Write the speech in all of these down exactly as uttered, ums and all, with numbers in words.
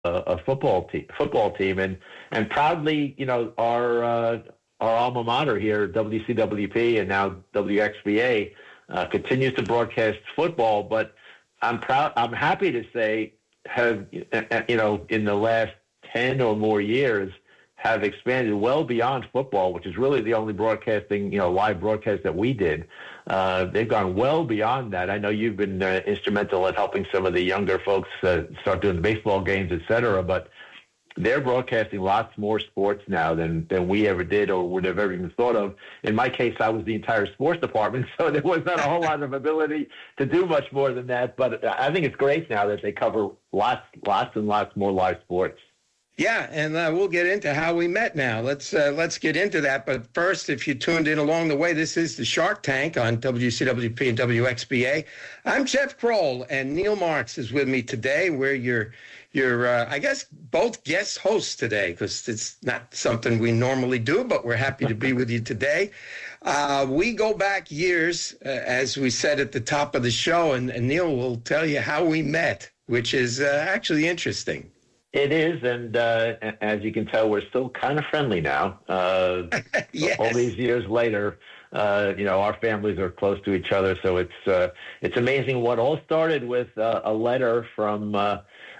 a football team, football team, and and proudly, you know, our uh, our alma mater here, W C W P, and now W X B A, uh, continues to broadcast football. But I'm proud. I'm happy to say, have you know, in the last ten or more years, have expanded well beyond football, which is really the only broadcasting, you know, live broadcast that we did. Uh, they've gone well beyond that. I know you've been uh, instrumental in helping some of the younger folks uh, start doing the baseball games, et cetera, but they're broadcasting lots more sports now than, than we ever did or would have ever even thought of. In my case, I was the entire sports department, so there was not a whole lot of ability to do much more than that. But I think it's great now that they cover lots, lots and lots more live sports. Yeah, and uh, we'll get into how we met now. Let's uh, let's get into that. But first, if you tuned in along the way, this is the Shark Tank on W C W P and W X B A. I'm Jeff Kroll, and Neil Marks is with me today. We're your, your uh, I guess, both guest hosts today, because it's not something we normally do, but we're happy to be with you today. Uh, we go back years, uh, as we said at the top of the show, and, and Neil will tell you how we met, which is uh, actually interesting. It is, and uh, as you can tell, we're still kind of friendly now. Uh, yes. All these years later, uh, you know, our families are close to each other, so it's uh, it's amazing what all started with uh, a letter from uh,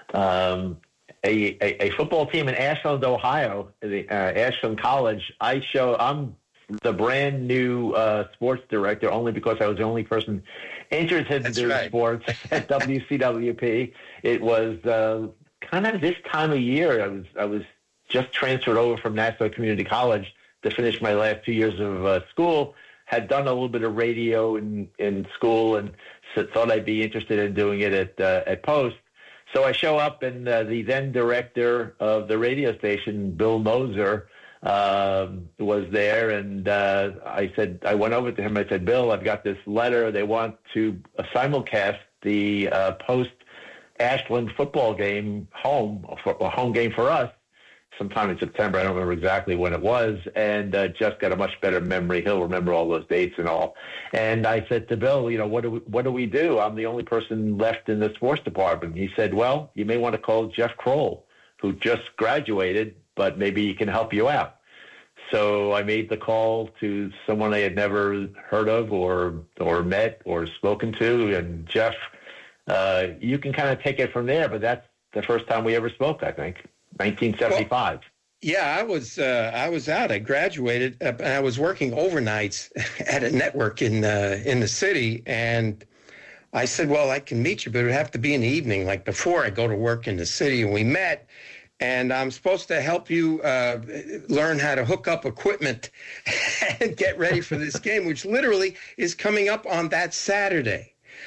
um, a, a, a football team in Ashland, Ohio, the, uh, Ashland College. I show I'm the brand new uh, sports director only because I was the only person interested That's in doing right. sports at W C W P. It was. Uh, Kind of this time of year, I was I was just transferred over from Nassau Community College to finish my last two years of uh, school. Had done a little bit of radio in, in school, and so thought I'd be interested in doing it at uh, at Post. So I show up, and uh, the then director of the radio station, Bill Moser, um, was there, and uh, I said I went over to him. I said, Bill, I've got this letter. They want to simulcast the uh, Post Ashland football game home, for, a home game for us, sometime in September. I don't remember exactly when it was, and uh, Jeff got a much better memory. He'll remember all those dates and all. And I said to Bill, you know, what do we, what do we do? I'm the only person left in the sports department. He said, well, you may want to call Jeff Kroll, who just graduated, but maybe he can help you out. So I made the call to someone I had never heard of or or met or spoken to, and Jeff. Uh, you can kind of take it from there, but that's the first time we ever spoke, I think, nineteen seventy-five. Well, yeah, I was uh, I was out. I graduated, uh, and I was working overnights at a network in uh, in the city, and I said, well, I can meet you, but it would have to be in the evening, like before I go to work in the city. And we met, and I'm supposed to help you uh, learn how to hook up equipment and get ready for this game, which literally is coming up on that Saturday.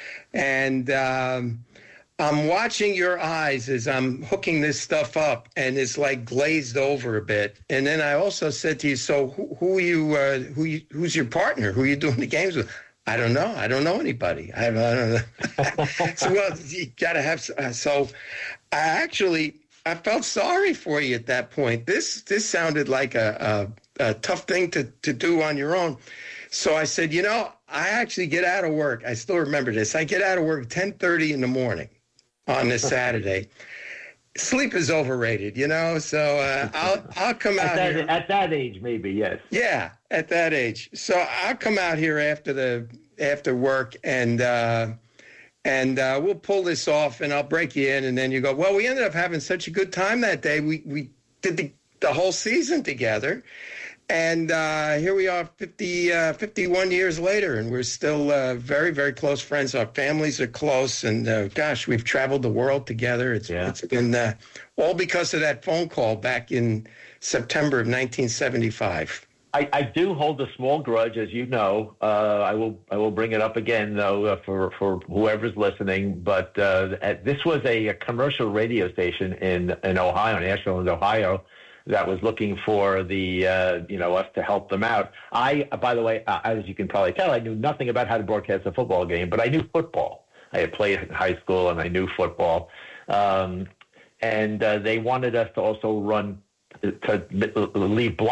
And um, I'm watching your eyes as I'm hooking this stuff up, and it's like glazed over a bit. And then I also said to you, so who, who are you, uh, who you, who's your partner? Who are you doing the games with? I don't know. I don't know anybody. I, I don't know. So, well, you got to have, uh, so I actually, I felt sorry for you at that point. This, this sounded like a, a, a tough thing to, to do on your own. So I said, you know, I actually get out of work. I still remember this. I get out of work ten thirty in the morning on this Saturday. Sleep is overrated, you know, so uh, I'll I'll come out at that, here. At that age, maybe, yes. Yeah, at that age. So I'll come out here after the after work, and uh, and uh, we'll pull this off, and I'll break you in, and then you go, well, we ended up having such a good time that day. We, we did the, the whole season together. And uh, here we are fifty, uh, fifty-one years later, and we're still uh, very, very close friends. Our families are close, and uh, gosh, we've traveled the world together. It's, yeah. it's been uh, all because of that phone call back in September of nineteen seventy-five. I, I do hold a small grudge, as you know. Uh, I will I will bring it up again, though, uh, for, for whoever's listening. But uh, this was a, a commercial radio station in, in Ohio, in Ashland, Ohio, that was looking for the, uh, you know, us to help them out. I, by the way, uh, as you can probably tell, I knew nothing about how to broadcast a football game, but I knew football. I had played in high school, and I knew football. Um, and uh, they wanted us to also run, to leave blocks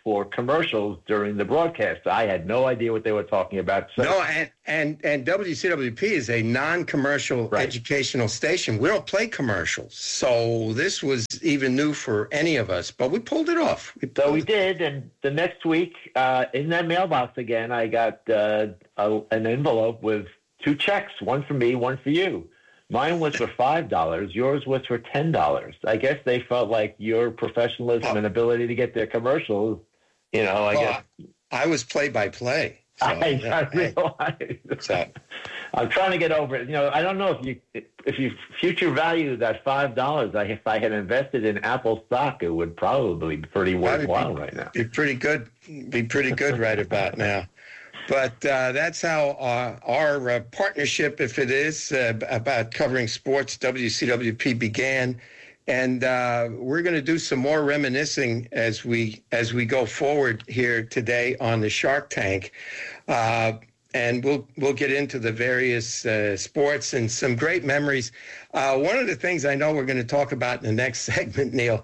for commercials during the broadcast. I had no idea what they were talking about. So, no, and, and, and W C W P is a non-commercial right. educational station. We don't play commercials. So this was even new for any of us, but we pulled it off. We so we did, and the next week, uh, in that mailbox again, I got uh, a, an envelope with two checks, one for me, one for you. Mine was for five dollars. Yours was for ten dollars. I guess they felt like your professionalism oh. and ability to get their commercials, you know, I well, guess. I was play-by-play. So, I, I realize. So. I'm trying to get over it. You know, I don't know if you if you future value that five dollars. I, if I had invested in Apple stock, it would probably be pretty worthwhile be, right now. Be pretty good. Be pretty good right about now. But uh, that's how uh, our uh, partnership, if it is, uh, about covering sports, W C W P began. And uh, we're going to do some more reminiscing as we as we go forward here today on the Shark Tank. Uh, and we'll we'll get into the various uh, sports and some great memories. Uh, one of the things I know we're going to talk about in the next segment, Neil,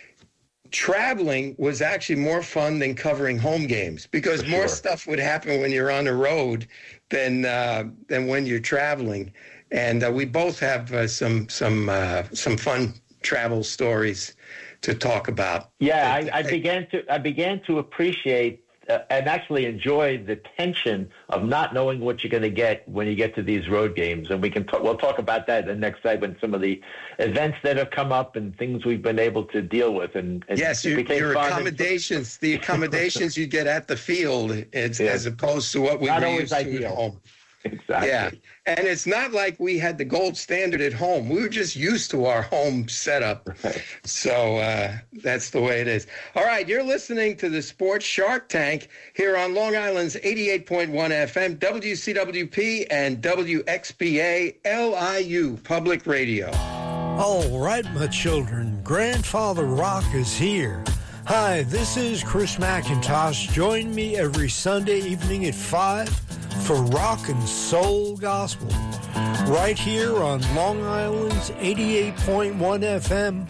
traveling was actually more fun than covering home games because For more sure. stuff would happen when you're on the road than uh, than when you're traveling. And uh, we both have uh, some some uh, some fun travel stories to talk about. Yeah, I, I began to I began to appreciate uh, and actually enjoy the tension of not knowing what you're going to get when you get to these road games. And we can talk, we'll talk about that in the next segment. Some of the events that have come up and things we've been able to deal with. And, and yes, your, your accommodations, and... the accommodations you get at the field, as, yeah. as opposed to what we not were always used ideal. to at home. Exactly. Yeah. And it's not like we had the gold standard at home. We were just used to our home setup. Right. So uh, that's the way it is. All right. You're listening to the Sports Shark Tank here on Long Island's eighty-eight point one F M, W C W P and W X B A L I U Public Radio. All right, my children. Grandfather Rock is here. Hi, this is Chris McIntosh. Join me every Sunday evening at five for Rock and Soul Gospel, right here on Long Island's eighty-eight point one F M,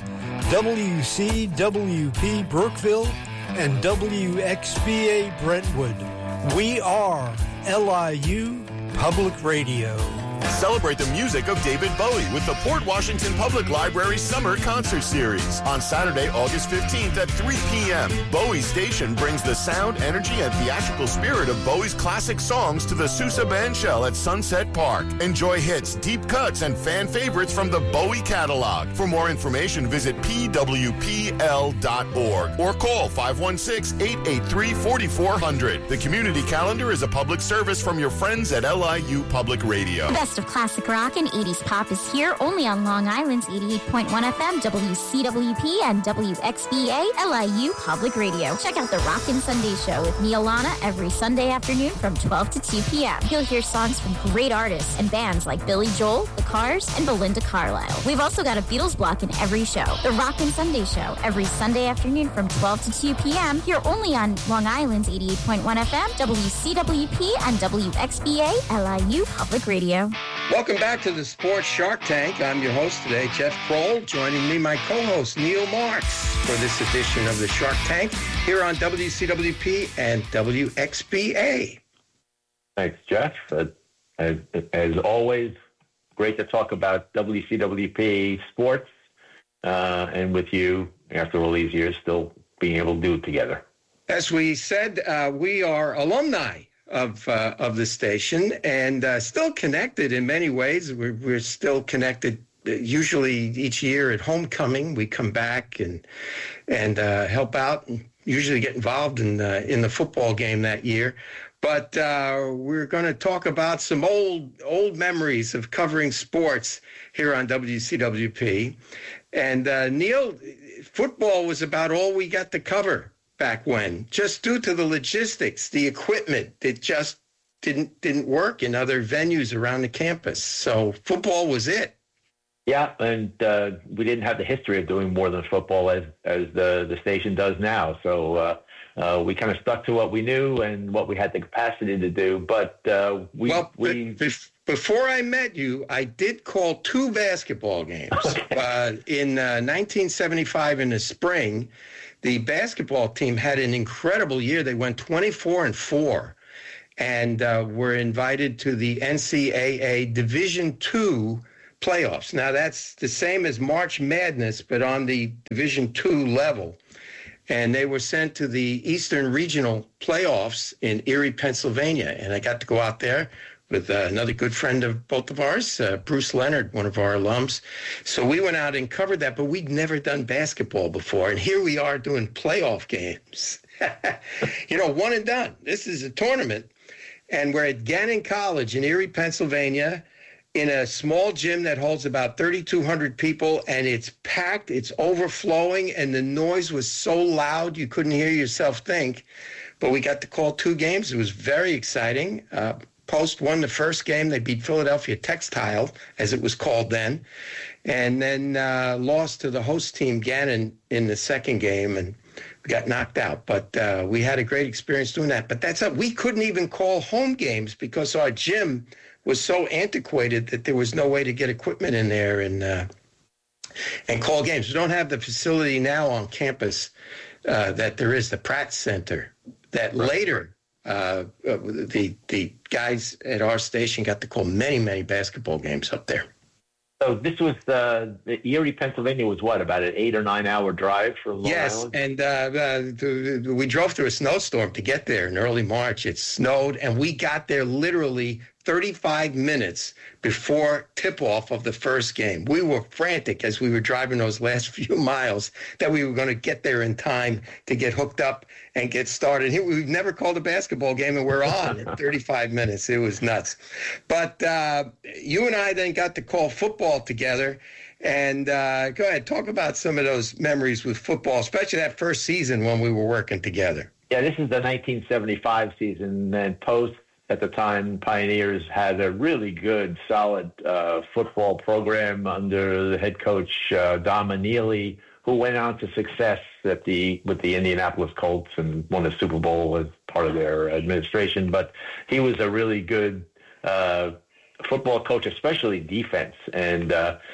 W C W P Brookville, and W X B A Brentwood. We are L I U Public Radio. Celebrate the music of David Bowie with the Port Washington Public Library Summer Concert Series. On Saturday, August fifteenth at three p.m., Bowie Station brings the sound, energy, and theatrical spirit of Bowie's classic songs to the Sousa Bandshell at Sunset Park. Enjoy hits, deep cuts, and fan favorites from the Bowie catalog. For more information, visit p w p l dot org or call five one six, eight eight three, four four zero zero. The community calendar is a public service from your friends at L I U Public Radio. Best of classic rock and eighties pop is here only on Long Island's eighty-eight point one F M, W C W P, and W X B A L I U Public Radio. Check out the Rockin' Sunday Show with Neil Lana every Sunday afternoon from twelve to two p.m. You'll hear songs from great artists and bands like Billy Joel, The Cars, and Belinda Carlisle. We've also got a Beatles block in every show. The Rockin' Sunday Show every Sunday afternoon from twelve to two p.m. here only on Long Island's eighty-eight point one F M, W C W P, and W X B A L I U Public Radio. Welcome back to the Sports Shark Tank. I'm your host today, Jeff Kroll. Joining me, my co-host, Neil Marks, for this edition of the Shark Tank here on W C W P and W X B A. Thanks, Jeff. Uh, as, as always, great to talk about W C W P sports, uh, and with you, after all these years, still being able to do it together. As we said, uh, we are alumni of uh, of the station and uh, still connected in many ways. We're, we're still connected. Usually each year at homecoming, we come back and and uh, help out and usually get involved in uh, in the football game that year. But uh, we're going to talk about some old old memories of covering sports here on W C W P. And uh, Neil, football was about all we got to cover back when, just due to the logistics, the equipment. It just didn't didn't work in other venues around the campus. So football was it. Yeah, and uh, we didn't have the history of doing more than football as as the, the station does now. So uh, uh, we kind of stuck to what we knew and what we had the capacity to do. But uh, we... Well, we be, before I met you, I did call two basketball games. Okay. Uh, in uh, nineteen seventy-five in the spring, the basketball team had an incredible year. They went twenty-four and four and uh, were invited to the N C double A Division two playoffs. Now, that's the same as March Madness, but on the Division two level. And they were sent to the Eastern Regional playoffs in Erie, Pennsylvania. And I got to go out there with uh, another good friend of both of ours, uh, Bruce Leonard, one of our alums. So we went out and covered that, but we'd never done basketball before. And here we are doing playoff games. You know, one and done. This is a tournament. And we're at Gannon College in Erie, Pennsylvania, in a small gym that holds about thirty-two hundred people, and it's packed, it's overflowing, and the noise was so loud you couldn't hear yourself think. But we got to call two games. It was very exciting. Uh, Post won the first game. They beat Philadelphia Textile, as it was called then, and then uh, lost to the host team, Gannon, in the second game, and we got knocked out. But uh, we had a great experience doing that. But that's up. We couldn't even call home games because our gym was so antiquated that there was no way to get equipment in there and uh, and call games. We don't have the facility now on campus uh, that there is, the Pratt Center, that right. later uh, the the guys at our station got to call many, many basketball games up there. So this was uh, Erie, Pennsylvania was what, about an eight or nine hour drive from Long yes, Island? and uh, uh, we drove through a snowstorm to get there in early March. It snowed, and we got there literally thirty-five minutes before tip-off of the first game. We were frantic as we were driving those last few miles that we were going to get there in time to get hooked up and get started. We've never called a basketball game, and we're on in thirty-five minutes. It was nuts. But uh, you and I then got to call football together. And uh, go ahead, talk about some of those memories with football, especially that first season when we were working together. Yeah, this is the nineteen seventy-five season, and Post at the time, Pioneers had a really good, solid uh, football program under the head coach uh, Don Maneely, who went on to success at the with the Indianapolis Colts and won a Super Bowl as part of their administration. But he was a really good uh, football coach, especially defense. And uh,